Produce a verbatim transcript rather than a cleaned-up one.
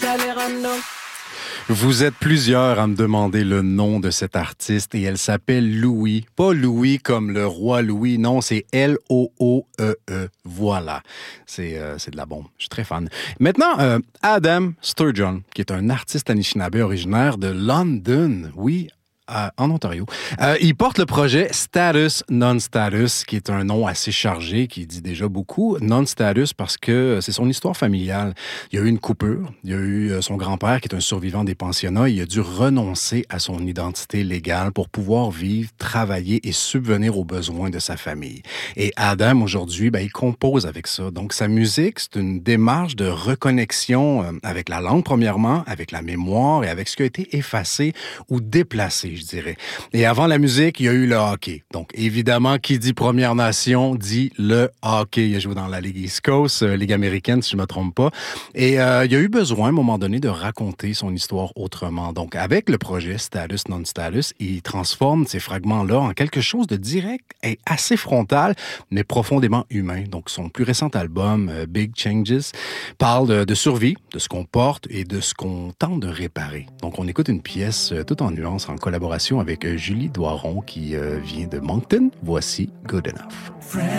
Vous êtes plusieurs à me demander le nom de cette artiste et elle s'appelle Louis. Pas Louis comme le roi Louis, non, c'est L O O E E. Voilà, c'est, euh, c'est de la bombe. Je suis très fan. Maintenant, euh, Adam Sturgeon, qui est un artiste Anishinaabe originaire de London. Oui, Euh, en Ontario. Euh, il porte le projet Status Non-Status, qui est un nom assez chargé, qui dit déjà beaucoup. Non-Status parce que c'est son histoire familiale. Il y a eu une coupure. Il y a eu son grand-père, qui est un survivant des pensionnats. Il a dû renoncer à son identité légale pour pouvoir vivre, travailler et subvenir aux besoins de sa famille. Et Adam, aujourd'hui, ben, il compose avec ça. Donc, sa musique, c'est une démarche de reconnexion avec la langue, premièrement, avec la mémoire et avec ce qui a été effacé ou déplacé, je dirais. Et avant la musique, il y a eu le hockey. Donc, évidemment, qui dit Première Nation dit le hockey. Il a joué dans la Ligue East Coast, euh, Ligue américaine, si je ne me trompe pas. Et euh, il a eu besoin, à un moment donné, de raconter son histoire autrement. Donc, avec le projet Status Non-Status, il transforme ces fragments-là en quelque chose de direct et assez frontal, mais profondément humain. Donc, son plus récent album, euh, Big Changes, parle de, de survie, de ce qu'on porte et de ce qu'on tente de réparer. Donc, on écoute une pièce euh, tout en nuances, en collaboration avec Julie Doiron qui euh, vient de Moncton. Voici Good Enough.